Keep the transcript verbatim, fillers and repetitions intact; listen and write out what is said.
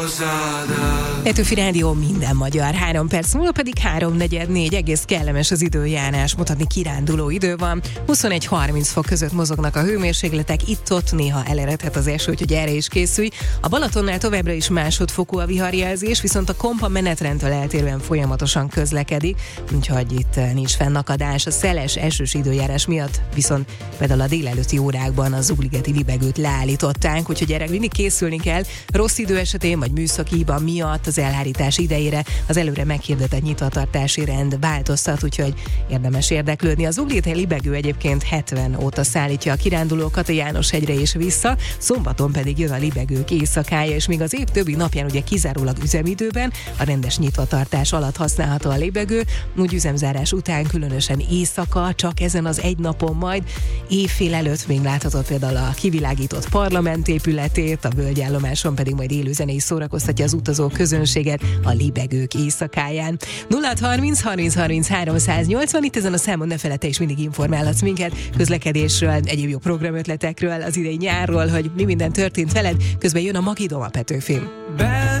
Petőfi Rádió, minden magyar. Három perc múlva pedig háromnegyed négy, egész kellemes az időjárás, mutatni kiránduló idő van. huszonegy harminc fok között mozognak a hőmérsékletek, itt-ott néha eleredhet az eső, úgyhogy erre is készülj. A Balatonnál továbbra is másodfokú a viharjelzés, viszont a Kompa menetrendtől eltérően folyamatosan közlekedik, úgyhogy itt nincs fennakadás. A szeles, esős időjárás miatt viszont például a délelőtti órákban az Zugligeti libegőt leállították, úgyhogy erre mindig készülni kell. Rossz idő esetén vagy műszaki hiba miatt az elhárítás idejére az előre meghirdetett nyitvatartási rend változtat, úgyhogy érdemes érdeklődni. Az Zugligeti libegő egyébként hetven óta szállítja a kirándulókat a Jánoshegyre és vissza, szombaton pedig jön a libegők éjszakája, és még az év többi napján ugye kizárólag üzemidőben a rendes nyitvatartás alatt használható a libegő, úgy üzemzárás után különösen éjszaka, csak ezen az egy napon majd évfél előtt még láthatod például a kivilágított parlament épületét, a völgyállomáson pedig majd élőzenei szórakoztatja az utazó közönséget a libegők éjszakáján. nulla harminc harminc harminc háromszáznyolcvan, itt ezen a számon ne feled, te is mindig informálhatsz minket közlekedésről, egyéb jó programötletekről, az idei nyárról, hogy mi minden történt veled, közben jön a Magidom a Petőfin.